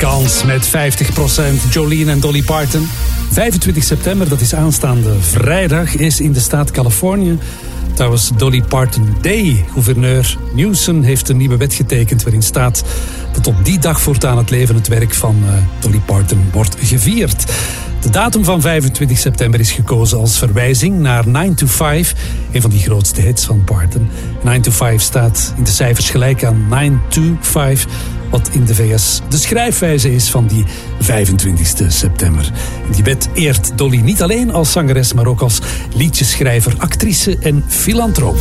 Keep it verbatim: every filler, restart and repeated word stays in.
kans met vijftig procent. Jolene en Dolly Parton. vijfentwintig september, dat is aanstaande vrijdag, is in de staat Californië trouwens Dolly Parton Day. Gouverneur Newsom heeft een nieuwe wet getekend waarin staat dat op die dag voortaan het leven en het werk van uh, Dolly Parton wordt gevierd. De datum van vijfentwintig september is gekozen als verwijzing naar nine to five, een van die grootste hits van Parton. nine to five staat in de cijfers gelijk aan nine two five, wat in de V S de schrijfwijze is van die vijfentwintigste september. Die wet eert Dolly niet alleen als zangeres, maar ook als liedjeschrijver, actrice en filantroop.